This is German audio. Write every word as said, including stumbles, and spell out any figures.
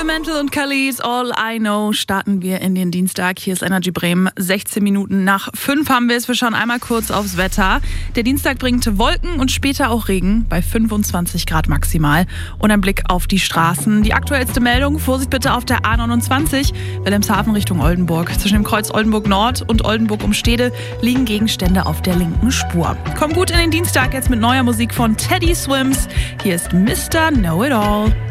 Instrumental und Khalid, All I Know, starten wir in den Dienstag. Hier ist Energy Bremen. sechzehn Minuten nach fünf haben wir es. Wir schauen einmal kurz aufs Wetter. Der Dienstag bringt Wolken und später auch Regen bei fünfundzwanzig Grad maximal. Und ein Blick auf die Straßen. Die aktuellste Meldung, Vorsicht bitte auf der A neunundzwanzig, Wilhelmshaven Richtung Oldenburg. Zwischen dem Kreuz Oldenburg Nord und Oldenburg um Stede liegen Gegenstände auf der linken Spur. Kommt gut in den Dienstag jetzt mit neuer Musik von Teddy Swims. Hier ist Mister Know It All.